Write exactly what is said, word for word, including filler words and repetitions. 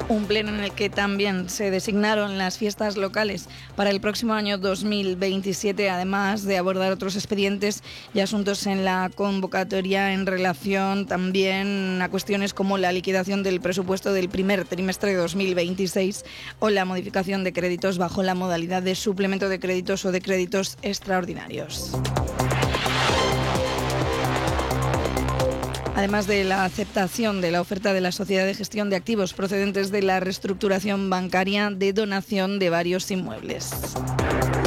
Un pleno en el que también se designaron las fiestas locales para el próximo año dos mil veintisiete, además de abordar otros expedientes y asuntos en la convocatoria en relación también a cuestiones como la liquidación del presupuesto del primer trimestre de dos mil veintiséis o la modificación de créditos bajo la modalidad de suplemento de créditos o de créditos extraordinarios. Además de la aceptación de la oferta de la Sociedad de Gestión de Activos procedentes de la reestructuración bancaria de donación de varios inmuebles.